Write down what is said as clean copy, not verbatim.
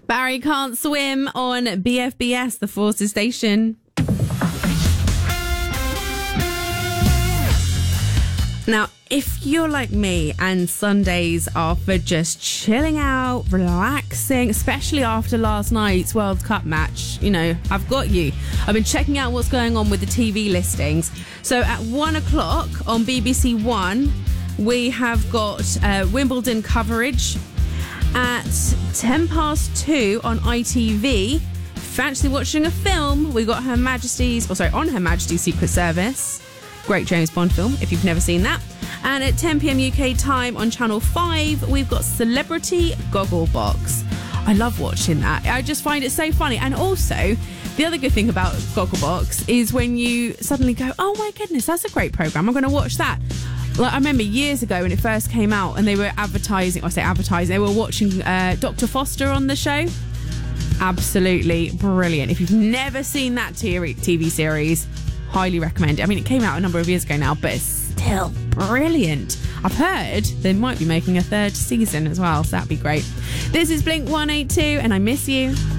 Barry Can't Swim on BFBS, the Forces station. Now, if you're like me and Sundays are for just chilling out, relaxing, especially after last night's World Cup match, you know, I've got you. I've been checking out what's going on with the TV listings. So at 1 o'clock on BBC One, we have got Wimbledon coverage. At 2:10 on ITV, fancy watching a film, we got on Her Majesty's Secret Service. Great James Bond film, if you've never seen that. And at 10 p.m. UK time on Channel 5, we've got Celebrity Gogglebox. I love watching that. I just find it so funny. And also, the other good thing about Gogglebox is when you suddenly go, oh my goodness, that's a great programme, I'm going to watch that. Like, I remember years ago when it first came out and they were they were watching Dr. Foster on the show. Absolutely brilliant. If you've never seen that TV series, highly recommend it. I mean, it came out a number of years ago now, but it's still brilliant. I've heard they might be making a third season as well, so that'd be great. This is Blink 182 and I miss you.